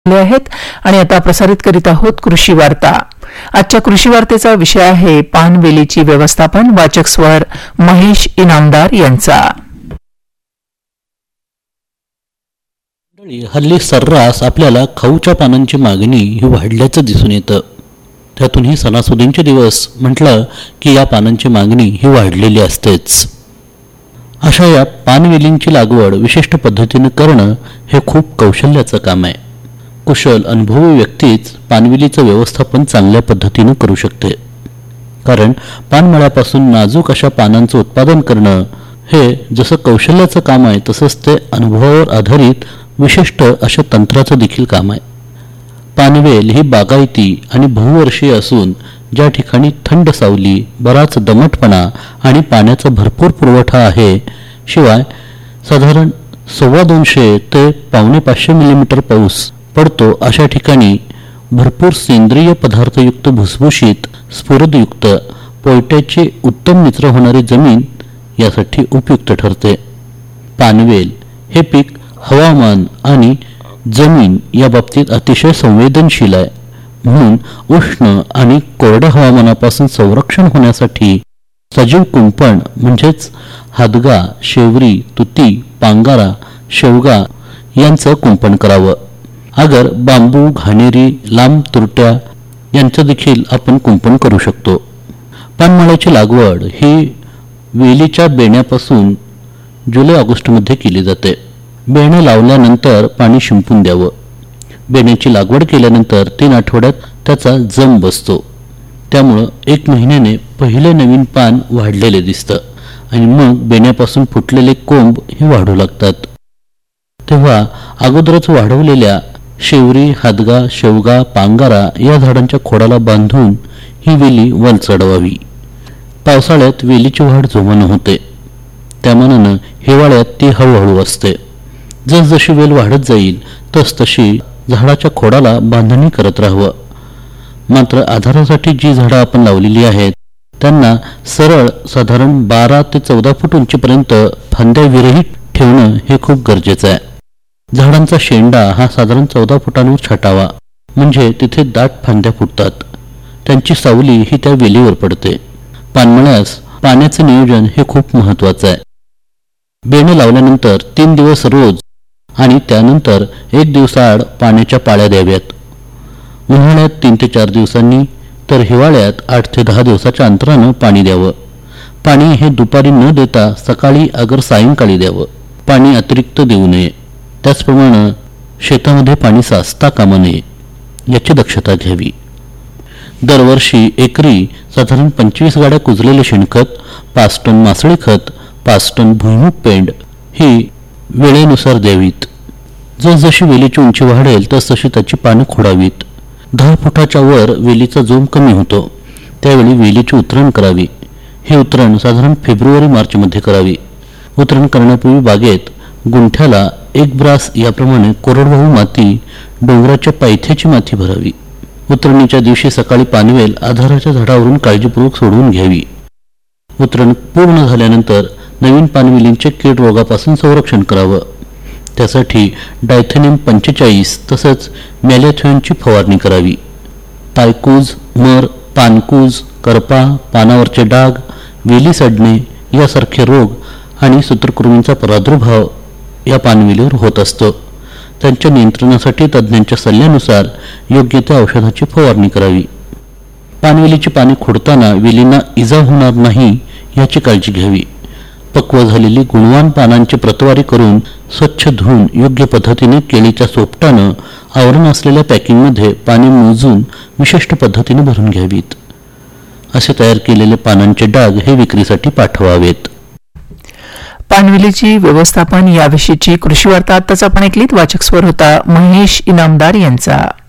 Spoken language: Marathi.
आहेत आणि आता प्रसारित करीत आहोत कृषी वार्ता. आजच्या कृषी वार्तेचा विषय आहे पानवेलीची व्यवस्थापन. वाचक स्वर महेश इनामदार यांचा. हल्ली सर्रास आपल्याला खाऊच्या पानांची मागणी ही वाढल्याचं दिसून येतं. त्यातूनही सणासुदींचे दिवस म्हटलं की या पानांची मागणी ही वाढलेली असतेच. अशा या पानवेलींची लागवड विशिष्ट पद्धतीने करणं हे खूप कौशल्याचं काम आहे. कुशल अनुभवी व्यक्तीच पानवेलीचं व्यवस्थापन चांगल्या पद्धतीने करू शकते. कारण पानमळ्यापासून नाजूक अशा पानांचं उत्पादन करणं हे जसं कौशल्याचं काम आहे तसंच ते अनुभवावर आधारित विशिष्ट अशा तंत्राचं देखील काम आहे. पानवेल ही बागायती आणि बहुवर्षीय असून ज्या ठिकाणी थंड सावली, बराच दमटपणा आणि पाण्याचा भरपूर पुरवठा आहे, शिवाय साधारण 250 ते 550 मिलीमीटर पाऊस पडतो अशा ठिकाणी भरपूर सेंद्रिय पदार्थयुक्त भुसभुशीत स्फुरदयुक्त पोयट्याची उत्तम निचरा होणारी जमीन यासाठी उपयुक्त ठरते. पानवेल हे पीक हवामान आणि जमीन या बाबतीत अतिशय संवेदनशील आहे. म्हणून उष्ण आणि कोरड्या हवामानापासून संरक्षण होण्यासाठी सजीव कुंपण म्हणजेच हादगा, शेवरी, तुती, पांगारा, शेवगा यांचं कुंपण करावं. अगर बांबू, घाणेरी, लांब तुरट्या यांचं देखील आपण कुंपण करू शकतो. पानमळ्याची लागवड ही वेलीच्या बेण्यापासून जुलै-ऑगस्टमध्ये केली जाते. बेणे लावल्यानंतर पाणी शिंपून द्यावं. बेण्याची लागवड केल्यानंतर 3 आठवड्यात त्याचा जम बसतो. त्यामुळं 1 महिन्याने पहिले नवीन पान वाढलेले दिसतं आणि मग बेण्यापासून फुटलेले कोंब हे वाढू लागतात. तेव्हा अगोदरच वाढवलेल्या शेवरी, हादगा, शेवगा, पांगारा या झाडांच्या खोडाला बांधून ही वेली वर चढवावी. पावसाळ्यात वेलीची वाढ जोमानं होते. त्यामानानं हिवाळ्यात ती हळूहळू असते. जसजशी वेल वाढत जाईल तसतशी झाडाच्या खोडाला बांधणी करत राहावं. मात्र आधारासाठी जी झाडं आपण लावलेली आहेत त्यांना सरळ साधारण 12 ते 14 फूट उंचीपर्यंत फांद्या विरहित ठेवणं हे खूप गरजेचं आहे. झाडांचा शेंडा हा साधारण 14 फुटांवर छाटावा, म्हणजे तिथे दाट फांद्या फुटतात. त्यांची सावली ही त्या वेलीवर पडते. पानमळ्यास पाण्याचं नियोजन हे खूप महत्वाचं आहे. बेणे लावल्यानंतर 3 दिवस रोज आणि त्यानंतर 1 दिवसाआड पाण्याच्या पाळ्या द्याव्यात. उन्हाळ्यात 3 ते 4 दिवसांनी तर हिवाळ्यात 8 ते 10 दिवसाच्या अंतरानं पाणी द्यावं. पाणी हे दुपारी न देता सकाळी अगर सायंकाळी द्यावं. पाणी अतिरिक्त देऊ नये. त्याचप्रमाणे शेतामध्ये पाणी साचता कामा नये याची दक्षता घ्यावी. दरवर्षी एकरी साधारण 25 गाड्या कुजलेले शेणखत, 5 टन मासळी खत, 5 टन भुईमूग पेंड ही वेळेनुसार द्यावीत. जसजशी वेलीची उंची वाढेल तसतशी त्याची पानं खोडावीत. 10 फुटाच्या वर वेलीचा जोम कमी होतो. त्यावेळी वेलीची उतरण करावी. ही उतरण साधारण फेब्रुवारी-मार्चमध्ये करावी. उतरण करण्यापूर्वी बागेत गुंठ्याला 1 ब्रास याप्रमाणे कोरडवाहू माती, डोंगराच्या पायथ्याची माती भरावी. उतरणीच्या दिवशी सकाळी पानवेल आधाराच्या झाडावरून काळजीपूर्वक सोडवून घ्यावी. उतरण पूर्ण झाल्यानंतर नवीन पानवेलींचे कीड रोगापासून संरक्षण करावं. त्यासाठी डायथेनियम 45 तसंच मॅलेथिओनची फवारणी करावी. पायकूज, मर, पानकूज, करपा, पानावरचे डाग, वेली सडणे यासारखे रोग आणि सूत्रकृमींचा प्रादुर्भाव या पानवेलीवर होत असतो. त्यांच्या नियंत्रणासाठी तज्ज्ञांच्या सल्ल्यानुसार योग्य त्या औषधाची फवारणी करावी. पानवेलीची पाने खोडताना वेलींना इजा होणार नाही याची काळजी घ्यावी. पक्व झालेली गुणवान पानांची प्रतवारी करून स्वच्छ धुवून योग्य पद्धतीने केळीच्या सोपटानं आवरण असलेल्या पॅकिंगमध्ये पाने मोजून विशिष्ट पद्धतीने भरून घ्यावीत. असे तयार केलेले पानांचे डाग हे विक्रीसाठी पाठवावेत. पानवेलीची व्यवस्थापन याविषयीची कृषी वार्ता आताच आपण ऐकलीत. वाचक स्वर होता महेश इनामदार यांचा.